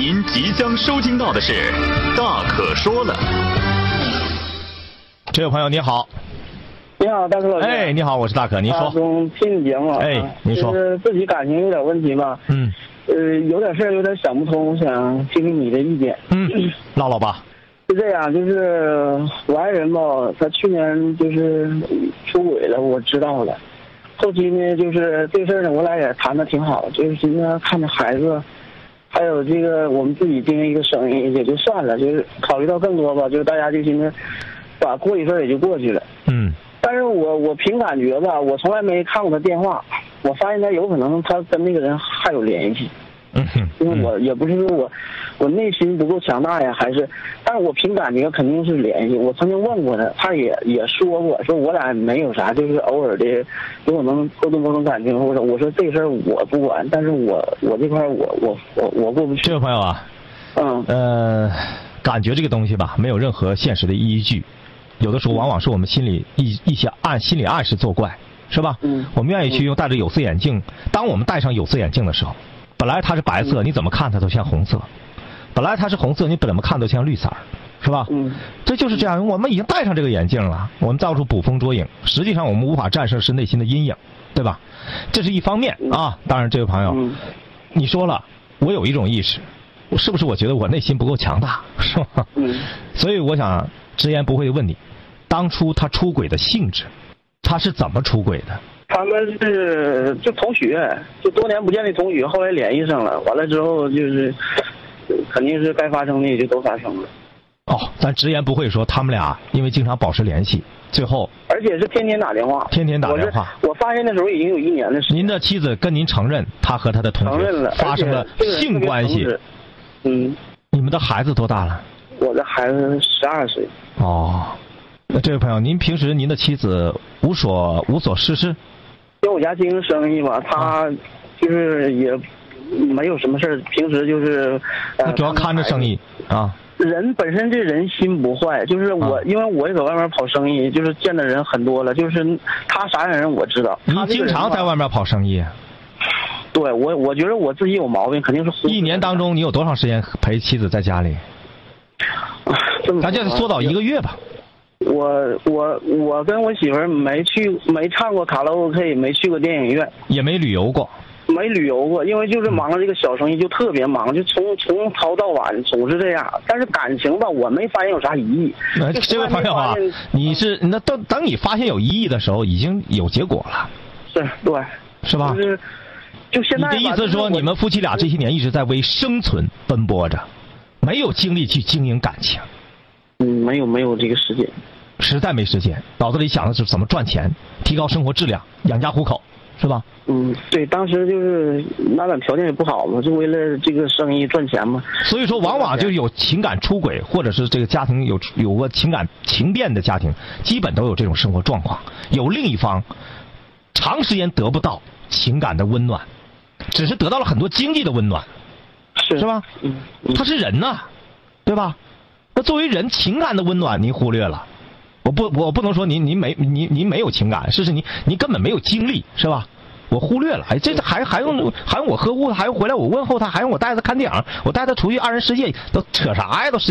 您即将收听到的是《大可说了》。 这位朋友你好。 你好，大可老师。 哎，你好，我是大可，您说。 从听你节目。 哎，您说。 就是自己感情有点问题吧。有点事儿有点想不通，我想听听你的意见。 唠唠吧。 是这样，就是我爱人吧，他去年就是出轨了，我知道了。后期呢，就是这事儿呢，我俩也谈得挺好，就是寻思看着孩子，还有这个我们自己经营一个生意也就算了，就是考虑到更多吧，就是大家就寻思把过一份也就过去了。但是我凭感觉吧，我从来没看过他电话，我发现他有可能他跟那个人还有联系。因为我也不是说我内心不够强大呀，还是，但是我凭感觉肯定是联系。我曾经问过他，他也说过，说我俩没有啥，就是偶尔的有可能沟通感情，或者我说这事儿我不管，但是我这块我过不去。 这位朋友啊，感觉这个东西吧，没有任何现实的依据，有的时候往往是我们心里一些心理暗示作怪，是吧？我们愿意去用戴着有色眼镜，当我们戴上有色眼镜的时候。本来它是白色，你怎么看它都像红色；本来它是红色，你怎么看都像绿色，是吧？这就是这样。我们已经戴上这个眼镜了，我们到处捕风捉影，实际上我们无法战胜是内心的阴影，对吧？这是一方面啊。当然，这位朋友，你说了，我有一种意识，是不是？我觉得我内心不够强大，是吧？所以我想直言不讳地问你，当初他出轨的性质，他是怎么出轨的？ 他们是就同学，就多年不见的同学，后来联系上了，完了之后就是肯定是该发生的也就都发生了。 咱直言不讳说他们俩因为经常保持联系，最后而且是天天打电话。我发现的时候已经有1年的时间。 您的妻子跟您承认他和他的同学发生了性关系。你们的孩子多大了？ 我的孩子12岁。 那这位朋友，您平时您的妻子无所事事？ 因为我家经营生意嘛，他就是也没有什么事儿，平时就是主要看着生意啊。 人本身这人心不坏，就是因为我也在外面跑生意，就是见的人很多了，就是他啥样人我知道。 你经常在外面跑生意？ 对，我觉得我自己有毛病，肯定是。 1年当中你有多长时间陪妻子在家里？咱就缩到1个月吧。 我跟我媳妇儿没唱过卡拉 OK， 没去过电影院，也没旅游过。 因为就是忙了这个小生意，就特别忙，就从早到晚总是这样。但是感情吧，我没发现有啥疑义。 这位朋友啊，那等你发现有疑义的时候，已经有结果了。 对， 是吧？ 就现在。 你的意思是说，你们夫妻俩这些年一直在为生存奔波着，没有精力去经营感情。 没有这个时间， 实在没时间，脑子里想的是怎么赚钱，提高生活质量，养家糊口，是吧？ 对，当时就是那点条件也不好嘛，就为了这个生意赚钱嘛。 所以说，往往就有情感出轨，或者是这个家庭有过情变的家庭，基本都有这种生活状况。有另一方长时间得不到情感的温暖，只是得到了很多经济的温暖，是吧？他是人呐，对吧？那作为人，情感的温暖您忽略了，我不能说您没有情感，是你根本没有精力，是吧？我忽略了，这还用我呵护，还用回来我问候他，还用我带他看电影，我带他出去2人世界，都扯啥呀？都